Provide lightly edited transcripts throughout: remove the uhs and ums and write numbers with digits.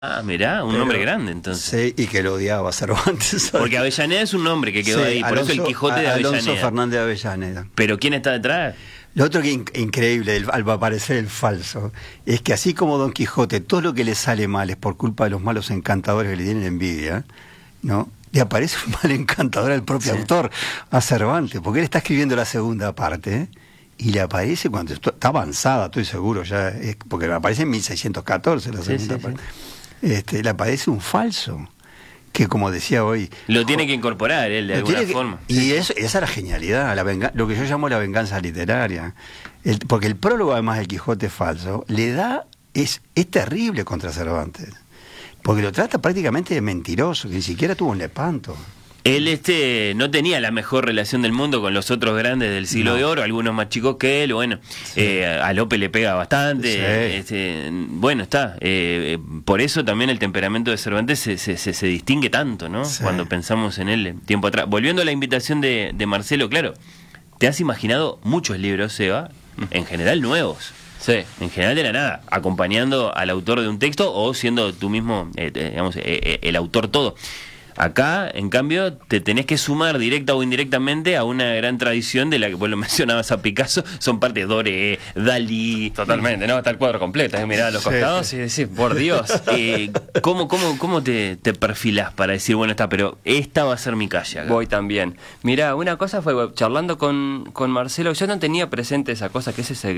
Ah, mirá, un Pero, nombre grande entonces. sí, y que lo odiaba a Cervantes. Porque Avellaneda es un nombre que quedó Sí, ahí, por eso el Quijote de Alonso Avellaneda. Fernández de Avellaneda. Pero ¿quién está detrás? Lo otro que increíble, al aparecer el falso, es que así como Don Quijote, todo lo que le sale mal es por culpa de los malos encantadores que le tienen envidia, ¿no? Le aparece un mal encantador al propio autor, a Cervantes, porque él está escribiendo la segunda parte, ¿eh? Y le aparece cuando está avanzada, estoy seguro, ya porque le aparece en 1614 la segunda parte. Le aparece un falso, que como decía hoy... Lo tiene que incorporar él de alguna forma. Y esa es la genialidad, lo que yo llamo la venganza literaria. Porque el prólogo, además del Quijote falso, le da... Es terrible contra Cervantes. Porque lo trata prácticamente de mentiroso, que ni siquiera tuvo un lepanto. Él no tenía la mejor relación del mundo con los otros grandes del siglo de oro, algunos más chicos que él, bueno, a Lope le pega bastante, bueno, está, por eso también el temperamento de Cervantes se distingue tanto, ¿no? Sí. Cuando pensamos en él tiempo atrás. Volviendo a la invitación de Marcelo, claro, te has imaginado muchos libros, Seba, en general nuevos. Sí, en general de la nada, acompañando al autor de un texto o siendo tú mismo, digamos, el autor todo. Acá, en cambio, te tenés que sumar directa o indirectamente a una gran tradición de la que vos lo mencionabas a Picasso, son parte de Doré, Dalí. Totalmente, ¿no? Está el cuadro completo, mirá a los costados y decís, por Dios. ¿Cómo te perfilás para decir, bueno, pero esta va a ser mi calle acá? Voy también. Mirá, una cosa fue, charlando con Marcelo, yo no tenía presente esa cosa, que es esa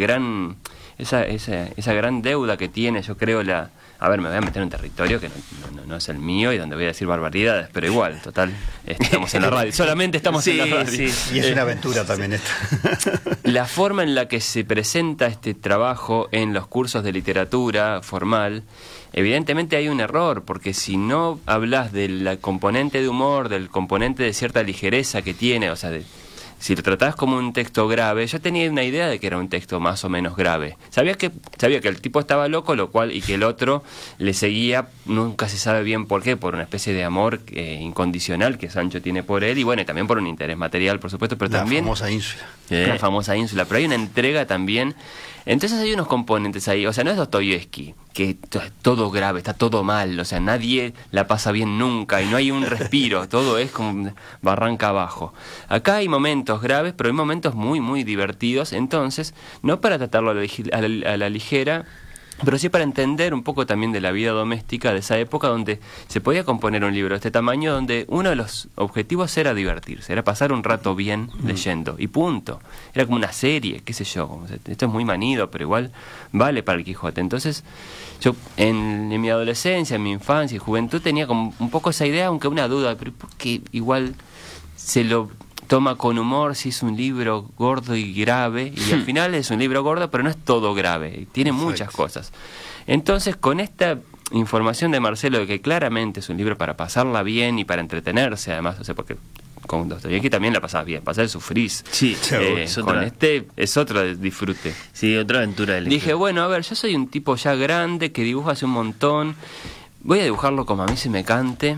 gran deuda que tiene, yo creo, a ver, me voy a meter en un territorio que no es el mío y donde voy a decir barbaridades, pero igual, total, estamos en la radio. Solamente estamos en la radio. Sí. Y es una aventura también esta. La forma en la que se presenta este trabajo en los cursos de literatura formal, evidentemente hay un error, porque si no hablas del componente de humor, del componente de cierta ligereza que tiene, o sea, si lo tratás como un texto grave, yo tenía una idea de que era un texto más o menos grave. Sabía que el tipo estaba loco, y que el otro le seguía, nunca se sabe bien por qué, por una especie de amor incondicional que Sancho tiene por él, y bueno, y también por un interés material, por supuesto, pero también... La famosa ínsula, pero hay una entrega también. Entonces hay unos componentes ahí, o sea, no es Dostoyevsky, que todo grave, está todo mal, o sea, nadie la pasa bien nunca y no hay un respiro, todo es como barranca abajo. Acá hay momentos graves, pero hay momentos muy, muy divertidos, entonces, no para tratarlo a la ligera, pero sí para entender un poco también de la vida doméstica de esa época, donde se podía componer un libro de este tamaño, donde uno de los objetivos era divertirse, era pasar un rato bien leyendo, y punto. Era como una serie, qué sé yo, esto es muy manido, pero igual vale para el Quijote. Entonces, yo en mi adolescencia, en mi infancia y juventud tenía como un poco esa idea, aunque una duda, pero ¿por qué igual se lo toma con humor si es un libro gordo y grave? Y al final es un libro gordo, pero no es todo grave, tiene muchas cosas. Entonces, con esta información de Marcelo de que claramente es un libro para pasarla bien y para entretenerse, además, o sea, porque con Dostoyevsky también la pasás bien, pasás el sufrís. Sí, con este es otro disfrute. Sí, otra aventura del Dije, bueno, a ver, yo soy un tipo ya grande que dibuja hace un montón. Voy a dibujarlo como a mí se me cante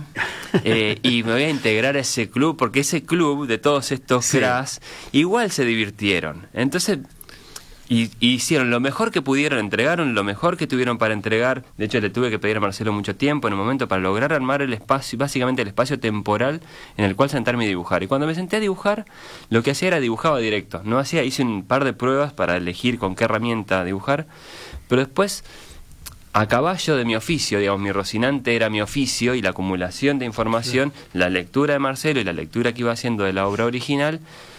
y me voy a integrar a ese club, porque ese club de todos estos cracks igual se divirtieron. Entonces, hicieron lo mejor que pudieron, entregaron lo mejor que tuvieron para entregar. De hecho, le tuve que pedir a Marcelo mucho tiempo en un momento para lograr armar el espacio, básicamente el espacio temporal en el cual sentarme y dibujar. Y cuando me senté a dibujar, lo que hacía era dibujaba directo. Hice un par de pruebas para elegir con qué herramienta dibujar, pero después, a caballo de mi oficio, digamos, mi Rocinante era mi oficio y la acumulación de información, la lectura de Marcelo y la lectura que iba haciendo de la obra original,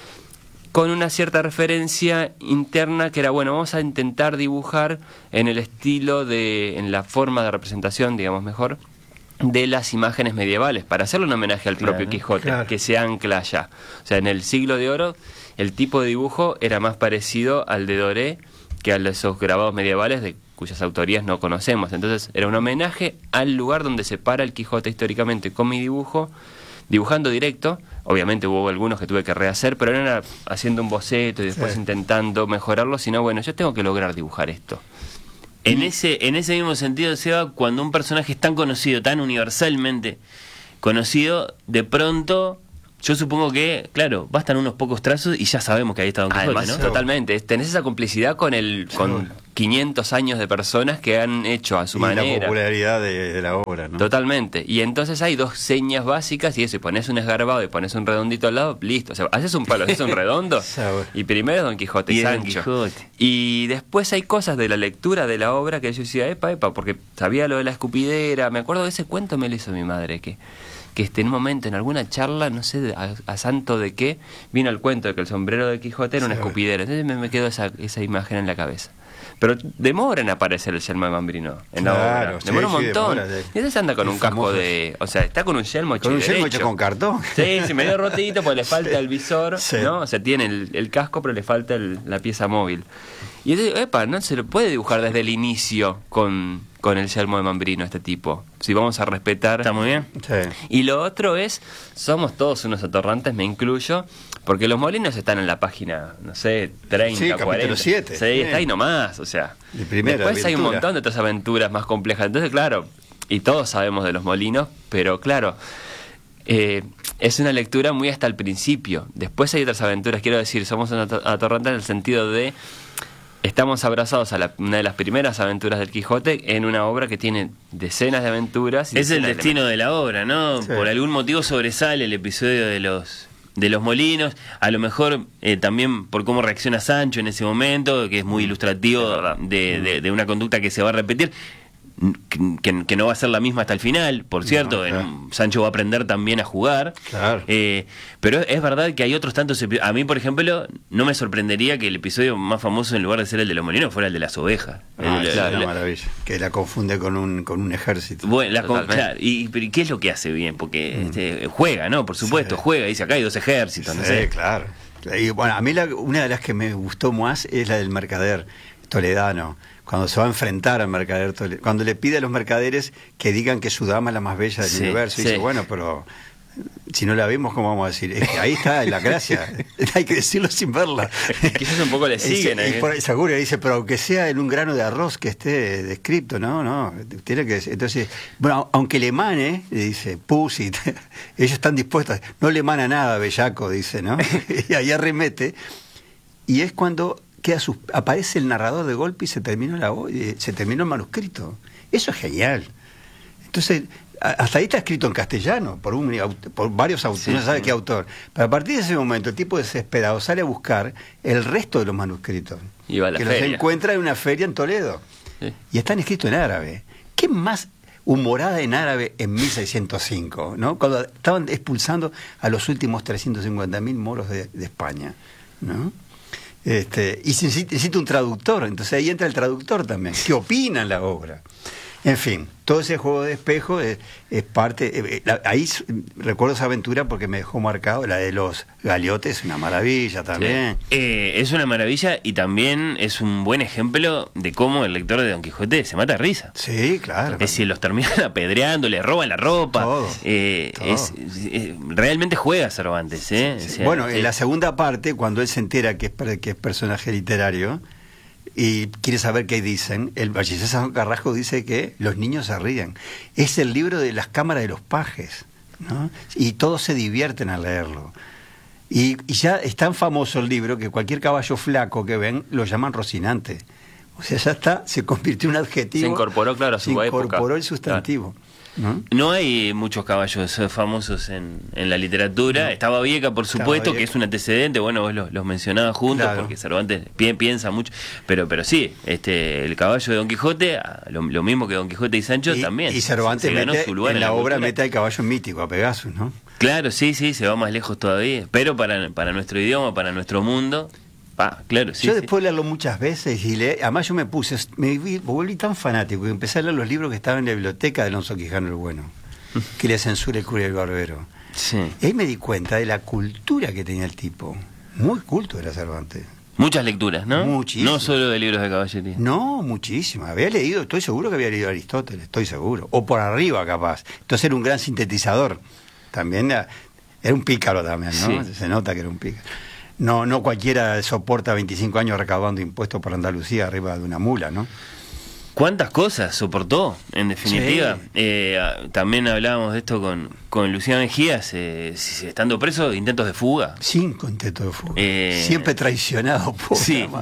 con una cierta referencia interna que era, bueno, vamos a intentar dibujar en el estilo en la forma de representación, digamos mejor, de las imágenes medievales, para hacerle un homenaje al propio Quijote, que se ancla allá. O sea, en el siglo de oro, el tipo de dibujo era más parecido al de Doré que a esos grabados medievales cuyas autorías no conocemos. Entonces era un homenaje al lugar donde se para el Quijote históricamente con mi dibujo, dibujando directo. Obviamente hubo algunos que tuve que rehacer, pero no era haciendo un boceto y después intentando mejorarlo, sino bueno, yo tengo que lograr dibujar esto. En ese mismo sentido, Seba, cuando un personaje es tan conocido, tan universalmente conocido, de pronto, yo supongo que, claro, bastan unos pocos trazos y ya sabemos que ahí está Don Quijote, además, ¿no? Totalmente, tenés esa complicidad con 500 años de personas que han hecho a su y manera. la popularidad de la obra, ¿no? Totalmente. Y entonces hay dos señas básicas y eso, y pones un esgarbado y pones un redondito al lado, listo. O sea, haces un palo, haces un redondo y primero Don Quijote y Sancho. Y después hay cosas de la lectura de la obra que yo decía, epa, porque sabía lo de la escupidera. Me acuerdo de ese cuento, me lo hizo mi madre, que en un momento, en alguna charla, no sé a santo de qué, vino el cuento de que el sombrero de Quijote era una escupidera. Entonces me quedó esa imagen en la cabeza. Pero demora en aparecer el yelmo de Mambrino en la obra. Demora un montón. Y entonces anda con un casco de... O sea, está con un yelmo hecho con un yelmo hecho con cartón. Sí, medio rotito porque le falta el visor, ¿no? O sea, tiene el casco, pero le falta la pieza móvil. Y entonces, no se lo puede dibujar desde el inicio con el yelmo de Mambrino este tipo. Si vamos a respetar... Está muy bien. Sí. Y lo otro es, somos todos unos atorrantes, me incluyo, porque los molinos están en la página, no sé, 30, sí, 40. capítulo 7. Sí, está ahí nomás, o sea. Después hay un montón de otras aventuras más complejas. Entonces, claro, y todos sabemos de los molinos, pero claro, es una lectura muy hasta el principio. Después hay otras aventuras, quiero decir, somos unos atorrantes en el sentido de... Estamos abrazados a una de las primeras aventuras del Quijote en una obra que tiene decenas de aventuras. Es el destino de la obra, ¿no? Sí. Por algún motivo sobresale el episodio de los molinos, a lo mejor también por cómo reacciona Sancho en ese momento, que es muy ilustrativo de una conducta que se va a repetir. Que no va a ser la misma hasta el final, por cierto. No, claro. Sancho va a aprender también a jugar, claro. Pero es verdad que hay otros tantos a mí, por ejemplo, no me sorprendería que el episodio más famoso, en lugar de ser el de los molinos, fuera el de las ovejas. Claro, una maravilla, que la confunde con un ejército. Bueno, claro. ¿Pero qué es lo que hace bien? Porque juega, ¿no? Por supuesto, juega, dice acá hay dos ejércitos, no sé. Claro. Y bueno, a mí una de las que me gustó más es la del mercader toledano, cuando se va a enfrentar al mercader toledano, cuando le pide a los mercaderes que digan que su dama es la más bella del universo, y dice, bueno, pero si no la vemos, ¿cómo vamos a decir? Es que ahí está la gracia, hay que decirlo sin verla. Quizás un poco le siguen. Seguro, dice, pero aunque sea en un grano de arroz que esté descrito, no, tiene que decir. Entonces, bueno, aunque le emane, le dice, pussy, ellos están dispuestos, no le emana nada, bellaco, dice, ¿no? Y ahí arremete, y es cuando aparece el narrador de golpe y se terminó el manuscrito. Eso es genial. Entonces, hasta ahí está escrito en castellano por varios autores, no sabe qué autor. Pero a partir de ese momento, el tipo desesperado sale a buscar el resto de los manuscritos. Y va a la feria. Los encuentra en una feria en Toledo. Sí. Y están escritos en árabe. ¿Qué más humorada en árabe en 1605, ¿no? Cuando estaban expulsando a los últimos 350.000 moros de España, ¿no? Y se necesita un traductor, entonces ahí entra el traductor también. ¿Qué opina en la obra? En fin, todo ese juego de espejo es parte... ahí recuerdo esa aventura porque me dejó marcado, la de los galiotes, una maravilla también. Sí. Es una maravilla y también es un buen ejemplo de cómo el lector de Don Quijote se mata de risa. Sí, claro. Es decir, los terminan apedreando, le roban la ropa. Todo. Realmente juega Cervantes. Sí. O sea, bueno, en la segunda parte, cuando él se entera que es personaje literario... y quiere saber qué dicen, el bachiller San Carrasco dice que los niños se ríen. Es el libro de las cámaras de los pajes, ¿no? Y todos se divierten al leerlo. Y ya es tan famoso el libro que cualquier caballo flaco que ven lo llaman Rocinante. O sea, ya está, se convirtió en un adjetivo. Se incorporó, claro, a su época. Se incorporó el sustantivo. Claro. No hay muchos caballos famosos en la literatura. Está Babieca, por supuesto, que es un antecedente. Bueno, vos los mencionabas juntos, claro, porque Cervantes piensa mucho. Pero sí, el caballo de Don Quijote, lo mismo que Don Quijote y Sancho, también. Y Cervantes ganó su lugar en la obra, mete al caballo mítico, a Pegasus, ¿no? Claro, sí, se va más lejos todavía. Pero para nuestro idioma, para nuestro mundo... claro, sí, yo después de leerlo muchas veces además yo me volví tan fanático que empecé a leer los libros que estaban en la biblioteca de Alonso Quijano el Bueno, que le censura el cura y el barbero. Sí. Y ahí me di cuenta de la cultura que tenía el tipo. Muy culto era Cervantes. Muchas lecturas, ¿no? Muchísimas. No solo de libros de caballería. No, muchísimas. Estoy seguro que había leído Aristóteles, estoy seguro. O por arriba, capaz. Entonces era un gran sintetizador. También era un pícaro también, ¿no? Sí. Se nota que era un pícaro. No cualquiera soporta 25 años recaudando impuestos por Andalucía arriba de una mula, ¿no? ¿Cuántas cosas soportó, en definitiva? Sí. También hablábamos de esto con Lucía Mejías, estando preso, intentos de fuga. 5 intentos de fuga. Siempre traicionado, pobre. Sí.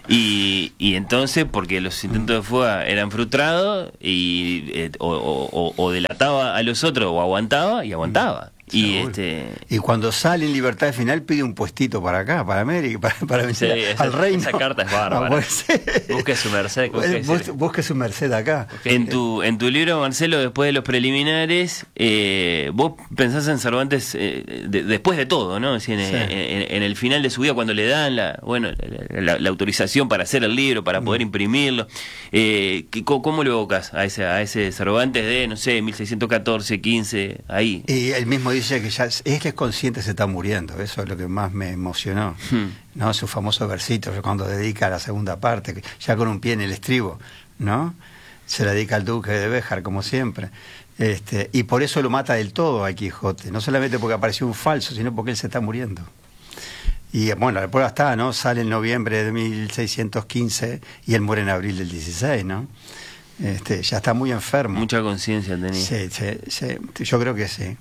Y entonces, porque los intentos de fuga eran frustrados, y o delataba a los otros, o aguantaba, y aguantaba. Y y cuando sale en libertad final pide un puestito para acá, para América, para vencer al reino. Esa carta es bárbara. Busque su merced. Busque su merced acá. En tu libro, Marcelo, después de los preliminares, vos pensás en Cervantes después de todo, ¿no? Es decir, en el final de su vida, cuando le dan la autorización para hacer el libro, para poder imprimirlo. ¿Cómo lo evocas a ese Cervantes de, no sé, 1614, 15, ahí? Y él mismo dice que ya él es consciente que se está muriendo. Eso es lo que más me emocionó, ¿no? Su famoso versito cuando dedica a la segunda parte, ya con un pie en el estribo, ¿no? Se la dedica al duque de Béjar, como siempre. Y por eso lo mata del todo a Quijote, no solamente porque apareció un falso, sino porque él se está muriendo. Y bueno, la prueba está, ¿no? Sale en noviembre de 1615 y él muere en abril del 16, ¿no? Ya está muy enfermo. Mucha conciencia tenía. Sí, yo creo que sí.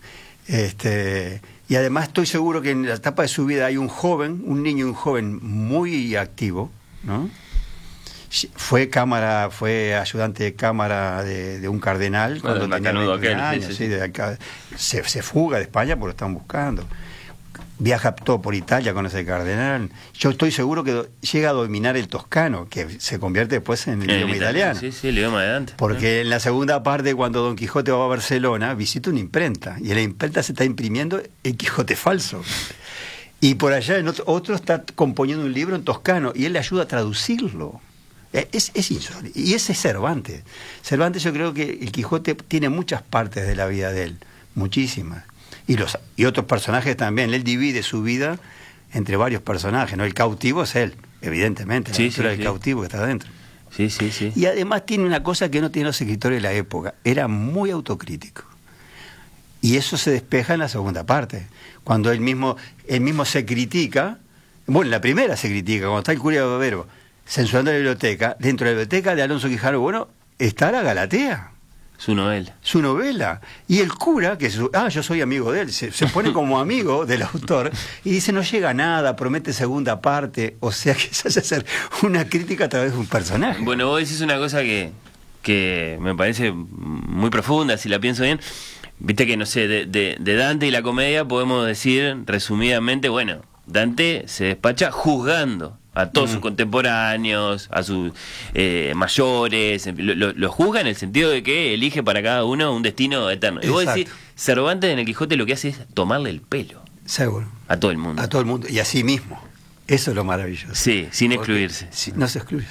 Y además estoy seguro que en la etapa de su vida hay un joven muy activo, ¿no? Fue ayudante de cámara de un cardenal cuando tenía 21 años, se fuga de España porque lo están buscando. Viaja todo por Italia con ese cardenal. Yo estoy seguro que llega a dominar el toscano, que se convierte después en el idioma italiano. Sí, el idioma de Dante. Porque en la segunda parte, cuando Don Quijote va a Barcelona, visita una imprenta, y en la imprenta se está imprimiendo el Quijote falso. Y por allá otro está componiendo un libro en toscano, y él le ayuda a traducirlo. Es insólito. Y ese es Cervantes. Cervantes, yo creo que el Quijote tiene muchas partes de la vida de él, muchísimas. Y otros personajes también. Él divide su vida entre varios personajes, ¿no? El cautivo es él, evidentemente, la aventura del cautivo que está adentro. Sí. Y además tiene una cosa que no tienen los escritores de la época. Era muy autocrítico. Y eso se despeja en la segunda parte. Cuando él mismo se critica. Bueno, en la primera se critica, cuando está el cura de Barbero censurando la biblioteca. Dentro de la biblioteca de Alonso Quijano Bueno está la Galatea. Su novela. Y el cura, yo soy amigo de él, se pone como amigo del autor y dice, no llega a nada, promete segunda parte, o sea que se hace hacer una crítica a través de un personaje. Bueno, vos decís una cosa que me parece muy profunda, si la pienso bien. Viste que, no sé, de Dante y la comedia podemos decir resumidamente, bueno, Dante se despacha juzgando a todos sus contemporáneos, a sus mayores, lo juzga en el sentido de que elige para cada uno un destino eterno. Y vos decís, Cervantes en el Quijote lo que hace es tomarle el pelo. Seguro. A todo el mundo. A todo el mundo, y a sí mismo. Eso es lo maravilloso. Sí, sin excluirse. Sí, no se excluye.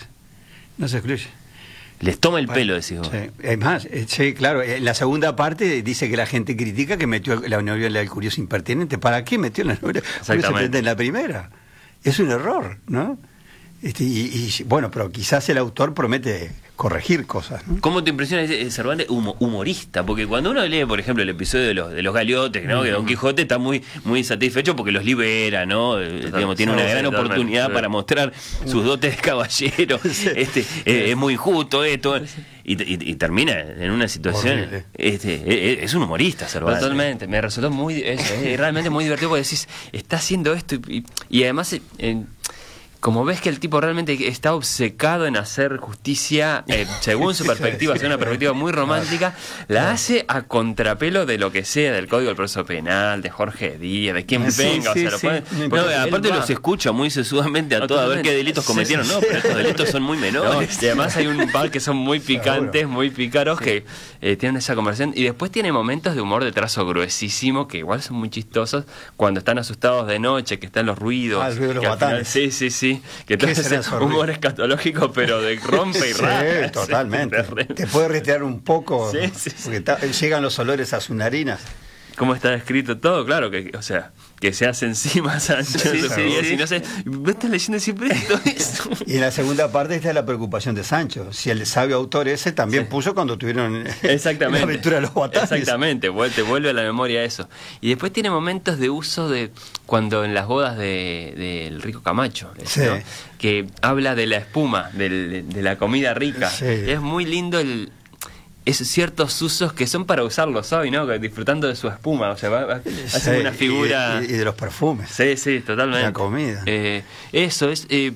Les toma el pelo, decís vos. Sí. Es más, claro, en la segunda parte dice que la gente critica que metió la novela del curioso impertinente. ¿Para qué metió la novela del curioso impertinente en la primera? Es un error, ¿no? Bueno, pero quizás el autor promete corregir cosas, ¿no? ¿Cómo te impresiona ese Cervantes humorista? Porque cuando uno lee, por ejemplo, el episodio de los galeotes, ¿no? Que Don Quijote está muy satisfecho porque los libera, ¿no? Digamos, tiene una gran oportunidad para mostrar sus dotes de caballero. Es muy injusto esto. Y termina en una situación. Es un humorista, Cervantes. Totalmente. Me resultó realmente muy divertido porque decís, está haciendo esto y además. Como ves que el tipo realmente está obcecado en hacer justicia según su perspectiva, según una perspectiva muy romántica, la hace a contrapelo de lo que sea, del Código del Proceso Penal, de Jorge Díaz, de quien venga. Aparte los escucha muy sesudamente a todos a ver qué delitos cometieron, ¿no? Pero estos delitos son muy menores. Y además hay un par que son muy picantes, muy pícaros, que tienen esa conversación. Y después tiene momentos de humor de trazo gruesísimo, que igual son muy chistosos, cuando están asustados de noche, que están los ruidos. El ruido de los batanes. Sí. Que todo ese humor escatológico, pero de rompe y raja. Sí, totalmente. Te puede retirar un poco, porque llegan los olores a sus narinas. ¿Cómo está escrito todo? Claro, que se hace encima Sancho. Y no sé, vos estás leyendo siempre todo eso. Y en la segunda parte está la preocupación de Sancho. Si el sabio autor ese también puso cuando tuvieron la aventura de los batanes. Exactamente, te vuelve a la memoria eso. Y después tiene momentos de uso de cuando en las bodas del rico Camacho, ¿no? Que habla de la espuma, de la comida rica. Sí. Es muy lindo esos ciertos usos que son para usarlos hoy, ¿no? Disfrutando de su espuma, hacen una figura... Y de los perfumes. Sí, totalmente. La comida. Eso es...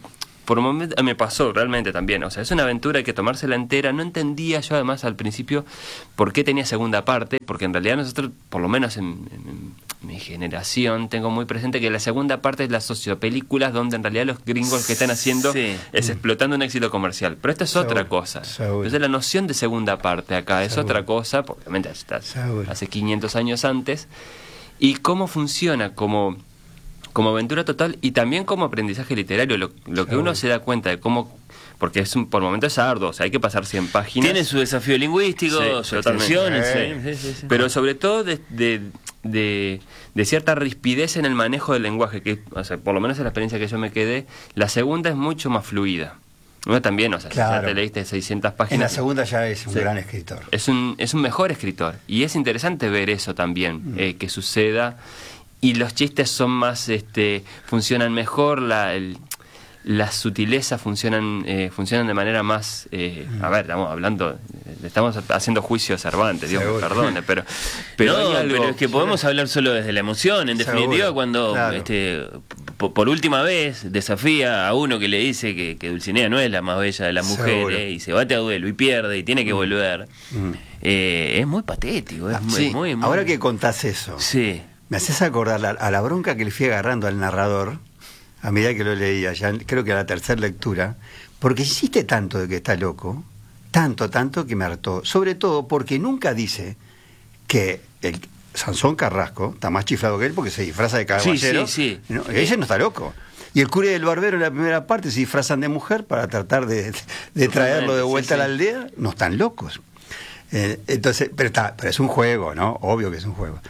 por un momento me pasó realmente también. O sea, es una aventura, hay que tomársela entera. No entendía yo además al principio por qué tenía segunda parte, porque en realidad nosotros, por lo menos en mi generación, tengo muy presente que la segunda parte es las sociopelículas, donde en realidad los gringos que están haciendo es explotando un éxito comercial. Pero esto es otra cosa. Entonces la noción de segunda parte acá es otra cosa, porque obviamente hace 500 años antes. Y cómo funciona como aventura total y también como aprendizaje literario, lo que uno se da cuenta de cómo, porque por momentos es arduo, o sea, hay que pasar 100 páginas. Tiene su desafío lingüístico, su extensión, pero sobre todo de cierta rispidez en el manejo del lenguaje, que, o sea, por lo menos en la experiencia que yo me quedé, la segunda es mucho más fluida. Uno también, o sea, claro, si ya te leíste 600 páginas... En la segunda ya es un gran escritor. Es un mejor escritor, y es interesante ver eso también, que suceda... Y los chistes son más, funcionan mejor, las sutilezas funcionan de manera más, a ver, estamos haciendo juicio a Cervantes, Dios me perdone, pero no, pero es que podemos hablar solo desde la emoción, en definitiva, cuando por última vez desafía a uno que le dice que Dulcinea no es la más bella de las mujeres, y se bate a duelo y pierde y tiene que volver, es muy patético, es muy... Ahora que contás eso... Sí. Me haces acordar a la bronca que le fui agarrando al narrador a medida que lo leía, ya creo que a la tercera lectura, porque insiste tanto de que está loco, tanto que me hartó, sobre todo porque nunca dice que el Sansón Carrasco está más chiflado que él porque se disfraza de caballero. ¿No? Ella no está loco. Y el cura y el barbero en la primera parte se disfrazan de mujer para tratar de traerlo de vuelta a la aldea. No están locos. Entonces, pero es un juego, ¿no? Obvio que es un juego.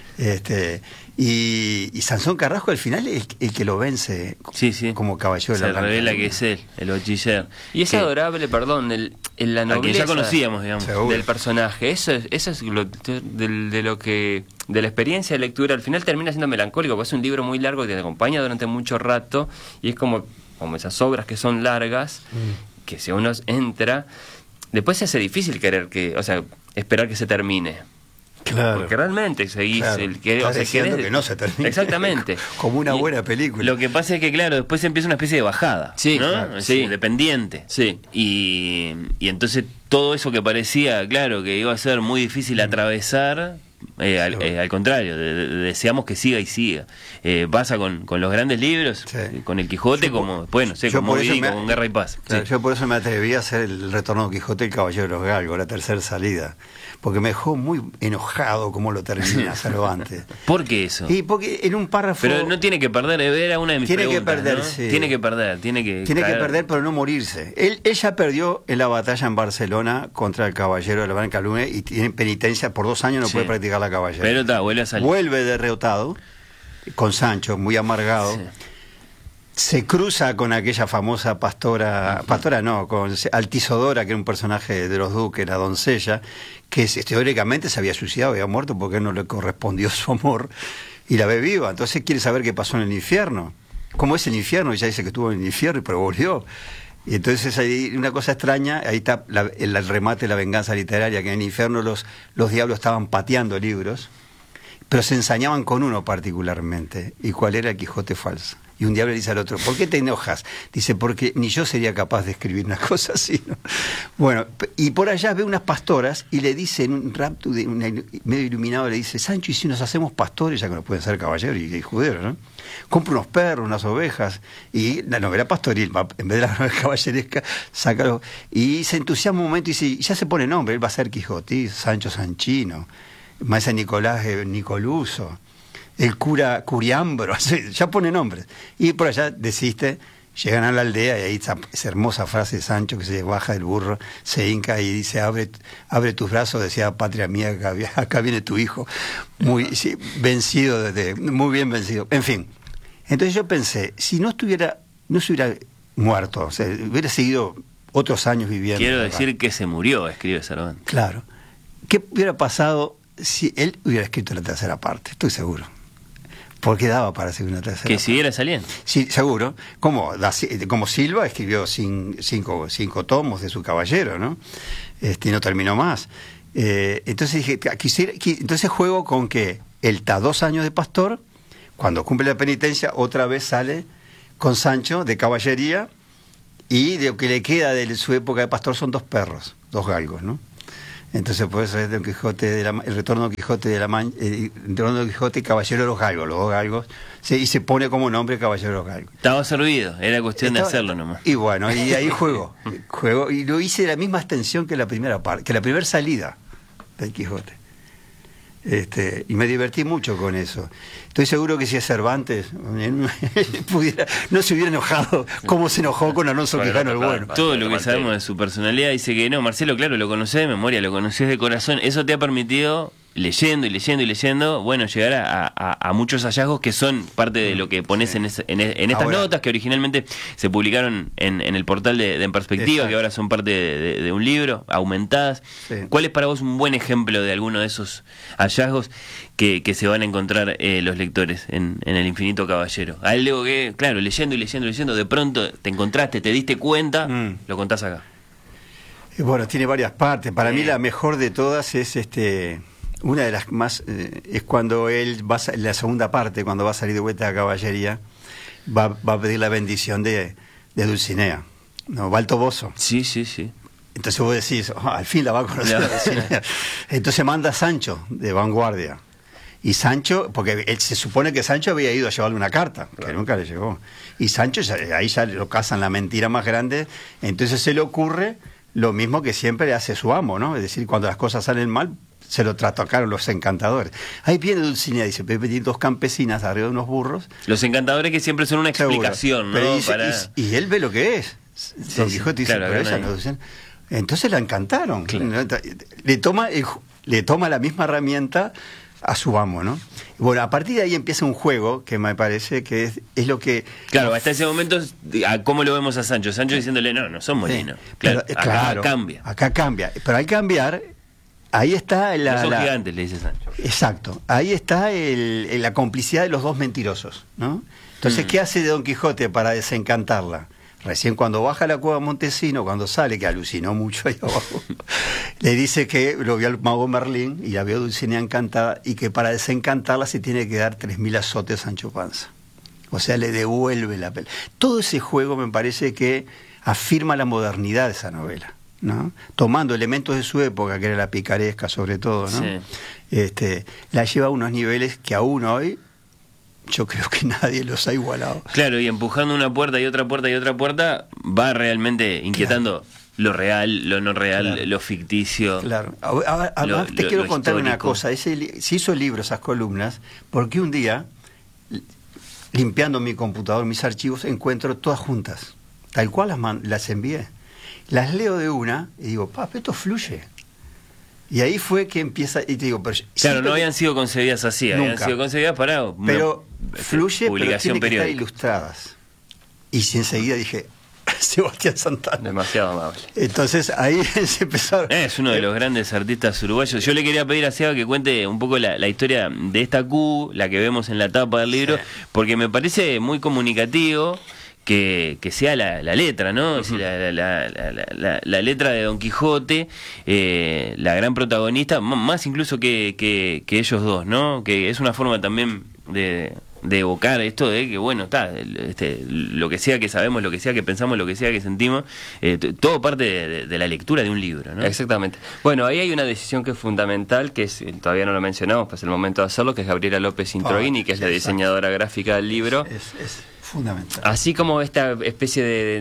Y Sansón Carrasco al final es el que lo vence como caballero de la Blanca. Se revela que es él, el bachiller. Y es adorable, perdón, la nobleza, a quien ya conocíamos, digamos, del personaje. Eso es de la experiencia de lectura. Al final termina siendo melancólico, porque es un libro muy largo que te acompaña durante mucho rato, y es como esas obras que son largas, que si uno entra, después se hace difícil esperar que se termine. Claro. Porque realmente seguís diciendo que no se termina. Exactamente. Como una buena película. Lo que pasa es que, claro, después empieza una especie de bajada, ¿no? Claro, independiente. Sí. Y entonces todo eso que parecía, claro, que iba a ser muy difícil atravesar, al contrario, deseamos que siga y siga. Pasa con los grandes libros, con el Quijote, como con Guerra y Paz. Claro, yo por eso me atreví a hacer el retorno de Quijote, el Caballero de los Galgos, la tercera salida. Porque me dejó muy enojado como lo termina Cervantes. ¿Por qué eso? Y porque en un párrafo... Pero no tiene que perder, era una de mis preguntas. Tiene que perder, tiene que perder, pero no morirse. Él ya perdió en la batalla en Barcelona contra el Caballero de la Blanca Luna y tiene penitencia, por 2 años no puede practicar la caballera. Pero vuelve a salir. Vuelve derrotado, con Sancho, muy amargado. Sí. Se cruza con aquella famosa pastora no, con Altisidora, que era un personaje de los duques, la doncella, que teóricamente se había suicidado, había muerto porque no le correspondió su amor, y la ve viva. Entonces quiere saber qué pasó en el infierno. ¿Cómo es el infierno? Ella dice que estuvo en el infierno, pero volvió. Y entonces hay una cosa extraña, ahí está el remate de la venganza literaria, que en el infierno los diablos estaban pateando libros, pero se ensañaban con uno particularmente, y cuál era el Quijote falso. Y un diablo le dice al otro, ¿por qué te enojas? Dice, porque ni yo sería capaz de escribir una cosa así, ¿no? Bueno, y por allá ve unas pastoras y le dice, en un rapto medio iluminado, le dice, Sancho, ¿y si nos hacemos pastores, ya que no pueden ser caballeros y juderos, ¿no? Compra unos perros, unas ovejas, y la novela pastoril, en vez de la novela caballeresca, sácalo. Y se entusiasma un momento y dice, ya se pone nombre, él va a ser Quijote, Sancho Sanchino, Maese Nicolás Nicoluso, el cura Curiambro, ya pone nombres. Y por allá desiste, llegan a la aldea y ahí está esa hermosa frase de Sancho que se baja del burro, se hinca y dice, abre tus brazos, decía, patria mía, acá viene tu hijo. Muy vencido, muy bien vencido. En fin, entonces yo pensé, si no se hubiera muerto, o sea, hubiera seguido otros años viviendo. Quiero decir que se murió, escribe Cervantes. Claro. ¿Qué hubiera pasado si él hubiera escrito la tercera parte? Estoy seguro. Porque daba para hacer una tercera. Que siguiera saliendo. Sí, seguro. Como Silva escribió 5 tomos de su caballero, ¿no? Y no terminó más. Entonces dije, entonces juego con que él está 2 años de pastor, cuando cumple la penitencia, otra vez sale con Sancho de caballería, Y de lo que le queda de su época de pastor son 2 perros, 2 galgos, ¿no? Entonces, por eso es Don Quijote el retorno de Don Quijote de la Mancha, el retorno de Don Quijote, Caballero de los Galgos, los 2 galgos, y se pone como nombre Caballero de los Galgos. Estaba servido, era cuestión de hacerlo nomás. Y bueno, y ahí juego, y lo hice de la misma extensión que la primera parte, que la primera salida del Quijote. Y me divertí mucho con eso. Estoy seguro que si es Cervantes no se hubiera enojado como se enojó con Alonso Quijano el Bueno. Todo lo que sabemos de su personalidad dice que no. Marcelo, claro, lo conocés de memoria, lo conocés de corazón. Eso te ha permitido, leyendo y leyendo y leyendo, bueno, llegar a muchos hallazgos que son parte de lo que pones en estas notas que originalmente se publicaron en el portal de En Perspectiva. Exacto. Que ahora son parte de un libro, aumentadas. Sí. ¿Cuál es para vos un buen ejemplo de alguno de esos hallazgos que se van a encontrar los lectores en El Infinito Caballero? A él luego que, claro, leyendo y leyendo y leyendo, de pronto te encontraste, te diste cuenta, lo contás acá. Bueno, tiene varias partes. Para mí la mejor de todas es una de las más es cuando él va en la segunda parte, cuando va a salir de vuelta a caballería, va a pedir la bendición de Dulcinea, ¿no? Va al Toboso. Sí. Entonces vos decís, al fin la va a conocer Dulcinea. Entonces manda a Sancho de vanguardia. Y Sancho, porque se supone que Sancho había ido a llevarle una carta, que nunca le llegó. Y Sancho, ahí ya lo cazan la mentira más grande, entonces se le ocurre lo mismo que siempre le hace su amo, ¿no? Es decir, cuando las cosas salen mal, se lo trataron los encantadores. Ahí viene Dulcinea, dice, Pepe tiene 2 campesinas arriba de unos burros. Los encantadores que siempre son una explicación, ¿no? Dice, y él ve lo que es. Don Quijote dice, claro, pero ella no, Dulcinea. Entonces la encantaron. Claro. Le toma la misma herramienta a su amo, ¿no? Bueno, a partir de ahí empieza un juego que me parece que es lo que... Claro, hasta ese momento, ¿cómo lo vemos a Sancho? Sancho diciéndole, no son molinos. Claro, acá cambia. Acá cambia. Pero al cambiar, ahí está... No son gigantes, le dice Sancho. Exacto. Ahí está la complicidad de los 2 mentirosos, ¿no? Entonces, ¿qué hace de Don Quijote para desencantarla? Recién cuando baja a la cueva Montesino, cuando sale, que alucinó mucho ahí abajo, le dice que lo vio al mago Merlín y la vio Dulcinea encantada y que para desencantarla se tiene que dar 3.000 azotes a Sancho Panza. O sea, le devuelve la pelea. Todo ese juego me parece que afirma la modernidad de esa novela, ¿no? Tomando elementos de su época, que era la picaresca sobre todo, ¿no? Sí. La lleva a unos niveles que aún hoy yo creo que nadie los ha igualado. Claro, y empujando una puerta y otra puerta y otra puerta, va realmente inquietando lo real, lo no real, lo ficticio. Claro. Además, te quiero contar una cosa. Se hizo el libro, esas columnas, porque un día, limpiando mi computador, mis archivos, encuentro todas juntas, tal cual las envié. Las leo de una y digo, esto fluye. Y ahí fue que empieza, y te digo, pero claro, no habían sido concebidas así, nunca. Habían sido concebidas para pero fluye, publicación pero tiene periódica. Que estar ilustradas. Y enseguida dije, Sebastián Santana. Demasiado amable. Entonces ahí se empezó. Es uno de los grandes artistas uruguayos. Yo le quería pedir a Seba que cuente un poco la historia de esta Q, la que vemos en la tapa del libro, porque me parece muy comunicativo. Que sea la letra, ¿no? Es decir, la letra de Don Quijote, la gran protagonista, más incluso que ellos dos, ¿no? Que es una forma también de evocar esto de que, bueno, está, lo que sea que sabemos, lo que sea que pensamos, lo que sea que sentimos, todo parte de la lectura de un libro, ¿no? Exactamente. Bueno, ahí hay una decisión que es fundamental, que todavía no lo mencionamos, pues es el momento de hacerlo, que es Gabriela López Introini, que es la diseñadora gráfica del libro. Es fundamental. Así como esta especie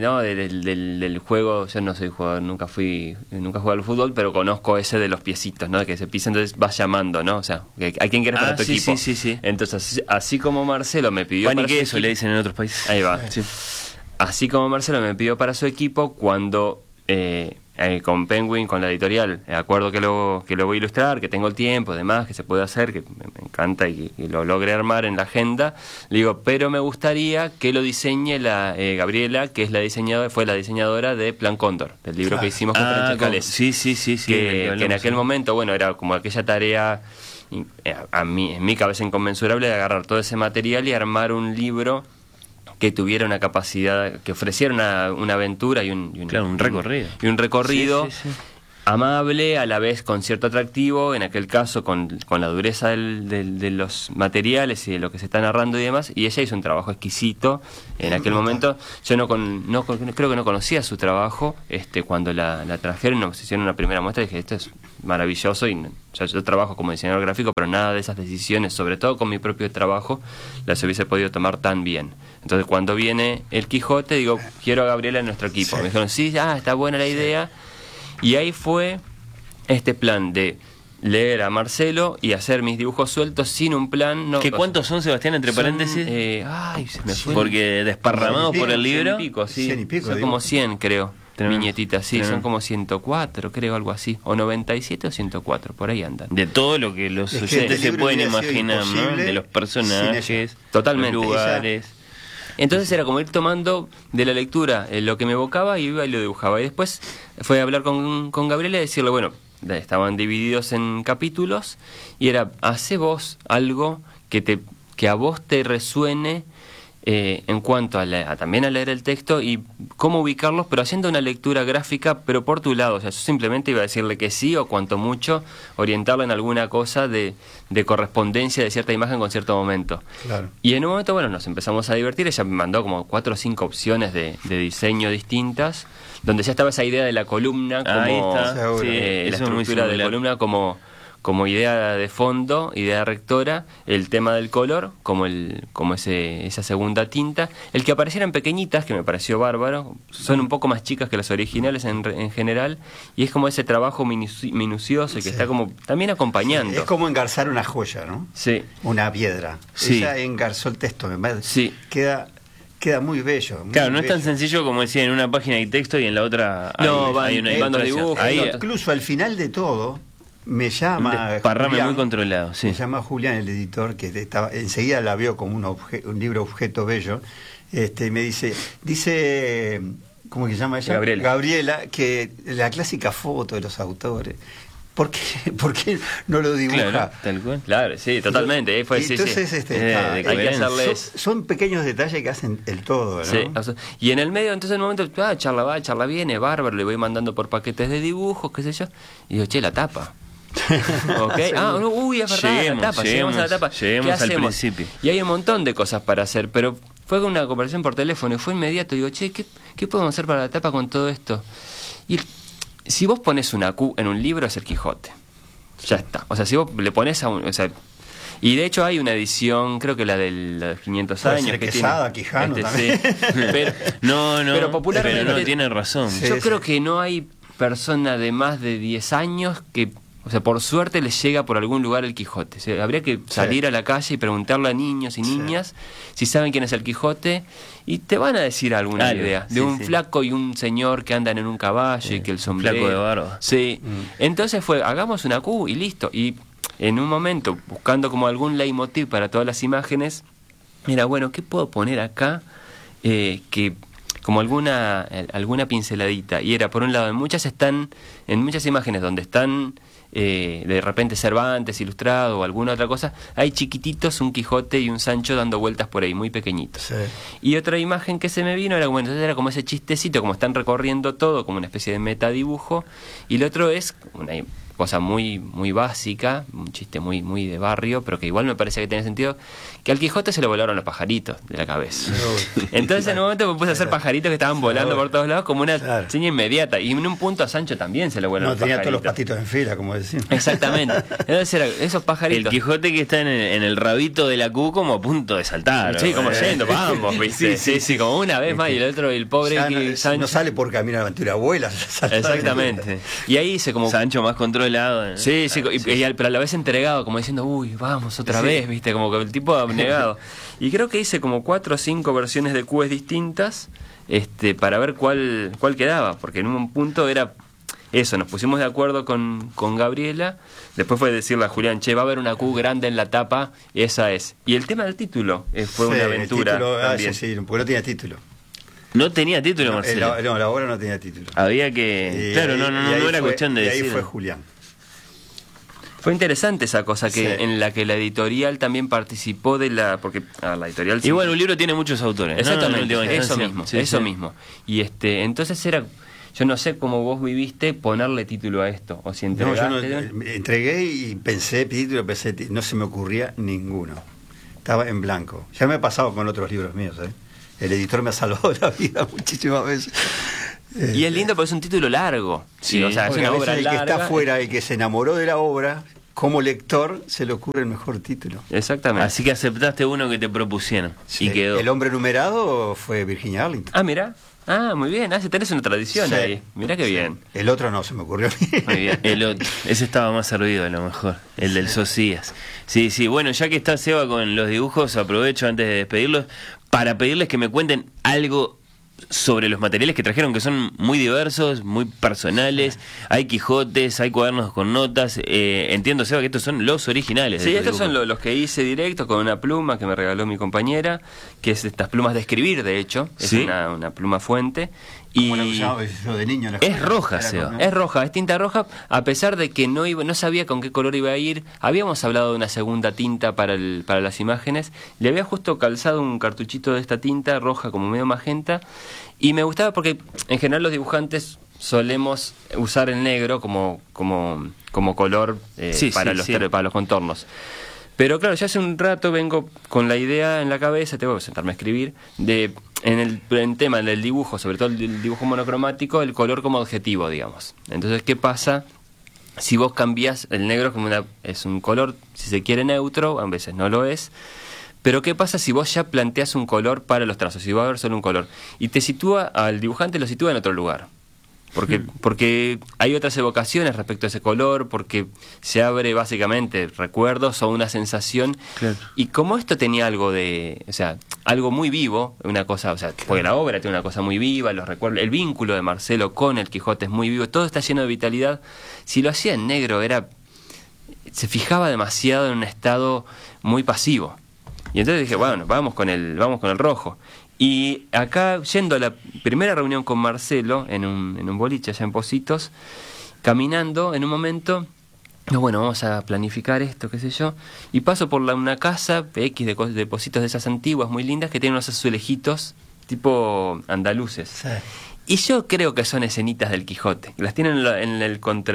del juego, yo no soy jugador, nunca jugué al fútbol, pero conozco ese de los piecitos, ¿no? Que se pisa, entonces vas llamando, ¿no? O sea, ¿a quién quieres para tu equipo? Sí. Entonces, así como Marcelo me pidió para su equipo, le dicen en otros países. Ahí va. Sí. Así como Marcelo me pidió para su equipo, cuando con Penguin, con la editorial, acuerdo que lo voy a ilustrar, que tengo el tiempo, demás, que se puede hacer, que me encanta y lo logré armar en la agenda, le digo, pero me gustaría que lo diseñe Gabriela, que es fue la diseñadora de Plan Cóndor, del libro que hicimos con Francesca Calés. Sí. Que en aquel momento, bueno, era como aquella tarea en mi cabeza inconmensurable de agarrar todo ese material y armar un libro que tuviera una capacidad, que ofreciera una aventura y un recorrido. Y un recorrido. Sí. amable, a la vez con cierto atractivo, en aquel caso con la dureza de los materiales y de lo que se está narrando y demás, y ella hizo un trabajo exquisito en aquel momento. Yo creo que no conocía su trabajo, cuando la trajeron, nos hicieron una primera muestra y dije, esto es maravilloso, y yo trabajo como diseñador gráfico, pero nada de esas decisiones, sobre todo con mi propio trabajo, las hubiese podido tomar tan bien. Entonces cuando viene El Quijote, digo, quiero a Gabriela en nuestro equipo. Me dijeron, sí, está buena la idea. Y ahí fue este plan de leer a Marcelo y hacer mis dibujos sueltos sin un plan. ¿Qué cuántos son, Sebastián, entre paréntesis? Se me fue. Porque desparramados por el libro. 100 y pico, sí. 100 y pico, son digo. como 100, creo. Tremendo. Viñetitas, sí, Tremendo. son como 104, creo, algo así. O 97 o 104, por ahí andan. De todo lo que los Es que oyentes este se libro pueden hubiera sido imaginar, ¿no? imposible De los sin personajes, ella. Totalmente. los lugares. Entonces era como ir tomando de la lectura lo que me evocaba y iba y lo dibujaba. Y después fue a hablar con Gabriela y decirle, bueno, estaban divididos en capítulos y era, hace vos algo que a vos te resuene en cuanto también a leer el texto y cómo ubicarlos, pero haciendo una lectura gráfica, pero por tu lado. O sea, yo simplemente iba a decirle que sí, o cuanto mucho, orientarlo en alguna cosa de correspondencia de cierta imagen con cierto momento. Claro. Y en un momento, bueno, nos empezamos a divertir. Ella me mandó como 4 o 5 opciones de diseño distintas, donde ya estaba esa idea de la columna, como Ahí está, seguro. sí, la eso es muy estructura de similar. columna como idea de fondo, idea rectora, el tema del color, como esa segunda tinta, el que aparecieran pequeñitas, que me pareció bárbaro, son un poco más chicas que las originales en general, y es como ese trabajo minucioso que está como también acompañando. Es como engarzar una joya, ¿no? Sí. Una piedra. Sí. Ella engarzó el texto, me parece. Sí. Queda muy bello. Muy Claro, no es tan bello. sencillo como decía, en una página hay texto y en la otra No, hay una van los ilustración. dibujos, Ahí, no, Incluso al final de todo, me llama desparrame Julián, muy controlado, sí. Me llama Julián, el editor, que enseguida la vio como un libro objeto bello, y me dice, ¿cómo que se llama ella? Gabriela, que la clásica foto de los autores, ¿por qué no lo dibuja? Claro, tal cual. Claro, sí, totalmente. Ahí fue, sí, Entonces, sí. de Hay que hacerles... son pequeños detalles que hacen el todo, ¿no? Sí, y en el medio, entonces en un momento, charla va, charla viene, bárbaro, le voy mandando por paquetes de dibujos, qué sé yo, y digo, che, la tapa. ¿Ok? Es verdad, llegamos a la tapa. Lleguemos ¿Qué al hacemos? principio. Y hay un montón de cosas para hacer, pero fue una conversación por teléfono y fue inmediato. Digo, che, ¿qué podemos hacer para la tapa con todo esto? Y si vos pones una Q en un libro, es el Quijote. Ya está. O sea, si vos le pones a un... O sea, y de hecho hay una edición, creo que la de los 500 Puede años ser que Quesada, tiene... Quijano también. Sí, pero popularmente... Pero no, tiene razón. Sí. Yo creo que no hay persona de más de 10 años que, o sea, por suerte les llega por algún lugar el Quijote. O sea, habría que salir a la calle y preguntarle a niños y niñas si saben quién es el Quijote y te van a decir alguna Algo, idea. sí, De un sí. flaco y un señor que andan en un caballo y que el sombrero... flaco de barba. Sí. Entonces hagamos una Q y listo. Y en un momento, buscando como algún leitmotiv para todas las imágenes, era, bueno, ¿qué puedo poner acá que como alguna pinceladita? Y era, por un lado, en muchas imágenes donde están de repente Cervantes ilustrado o alguna otra cosa, hay chiquititos un Quijote y un Sancho dando vueltas por ahí, muy pequeñitos. Sí. Y otra imagen que se me vino era, bueno, entonces era como ese chistecito, como están recorriendo todo, como una especie de metadibujo, y el otro es una cosa muy muy básica, un chiste muy muy de barrio, pero que igual me parece que tiene sentido, que al Quijote se le volaron los pajaritos de la cabeza. Entonces en un momento me puse a hacer pajaritos que estaban volando por todos lados como una seña inmediata, y en un punto a Sancho también se le volaron los tenía pajaritos. todos los patitos en fila, como decían. Exactamente. Entonces era esos pajaritos. El Quijote que está en el rabito de la Q como a punto de saltar. Sí, como ¿no? yendo, vamos, ¿viste? Sí, como una vez más, y el otro, el pobre Ya que Sancho... no sale por Camino a la Aventura, abuela. Exactamente. Y ahí hice como... Sancho más controlado. Sí, pero a la vez entregado, como diciendo, uy, vamos otra vez, ¿viste? Como que el tipo abnegado. Y creo que hice como 4 o 5 versiones de Qs distintas para ver cuál quedaba, porque en un punto era eso, nos pusimos de acuerdo con Gabriela, después fue decirle a Julián, che, va a haber una Q grande en la tapa, y esa es. Y el tema del título fue una aventura el título, también. sí, porque no tenía título. No tenía título, Marcelo. La obra no tenía título. Había que... claro, no era cuestión de decir. Y ahí decir. fue Julián. Fue interesante esa cosa que Sí. en la que la editorial también participó porque la editorial... Y bueno, un libro tiene muchos autores. ¿no? Exactamente, En última eso instancia. mismo, Sí, eso sí. mismo. Y entonces era, Yo no sé cómo vos viviste ponerle título a esto, o si entregaste... No, yo no, entregué y pensé no se me ocurría ninguno. Estaba en blanco. Ya me ha pasado con otros libros míos, ¿eh? El editor me ha salvado la vida muchísimas veces. Y es lindo porque es un título largo. Sí, o sea, es una obra el larga. que está afuera, el que se enamoró de la obra, como lector, se le ocurre el mejor título. Exactamente. Así que aceptaste uno que te propusieron y quedó. El hombre numerado fue Virginia Arlington. Ah, mira. Ah, muy bien. Ah, tenés una tradición Sí. ahí. Mirá qué bien. El otro no se me ocurrió a mí. Muy bien. El otro, ese estaba más servido a lo mejor, el del Socias. Sí, sí, bueno, ya que está Seba con los dibujos, aprovecho antes de despedirlos para pedirles que me cuenten algo sobre los materiales que trajeron, que son muy diversos, muy personales. Hay Quijotes, hay cuadernos con notas. Entiendo, Seba, que estos son los originales. Sí, estos son los que hice directo con una pluma que me regaló mi compañera, que es estas plumas de escribir, de hecho. Es ¿Sí? una pluma fuente. Como la usaba yo de niño en la Es escuela. roja, Era Seba. con- Es roja, es tinta roja, a pesar de que no sabía con qué color iba a ir. Habíamos hablado de una segunda tinta para las imágenes. Le había justo calzado un cartuchito de esta tinta roja como medio magenta. Y me gustaba porque en general los dibujantes solemos usar el negro como color Sí, para sí, los sí. para los contornos. Pero claro, ya hace un rato vengo con la idea en la cabeza, tengo que sentarme a escribir, en el tema del dibujo, sobre todo el dibujo monocromático, el color como objetivo, digamos. Entonces, ¿qué pasa si vos cambiás el negro como es un color, si se quiere, neutro, a veces no lo es? Pero ¿qué pasa si vos ya planteás un color para los trazos? Si va a haber solo un color. Y te sitúa, al dibujante lo sitúa en otro lugar. Porque hay otras evocaciones respecto a ese color, porque se abre básicamente recuerdos o una sensación. Claro. Y como esto tenía algo de, o sea, algo muy vivo, una cosa, o sea, porque la obra tiene una cosa muy viva, los recuerdos, el vínculo de Marcelo con el Quijote es muy vivo, todo está lleno de vitalidad. Si lo hacía en negro se fijaba demasiado en un estado muy pasivo. Y entonces dije, bueno, vamos con el rojo. Y acá, yendo a la primera reunión con Marcelo, en un boliche allá en Positos, caminando, en un momento, bueno, vamos a planificar esto, qué sé yo, y paso por una casa X de Positos de esas antiguas, muy lindas, que tienen unos azulejitos, tipo andaluces. Sí. Y yo creo que son escenitas del Quijote, las tienen en el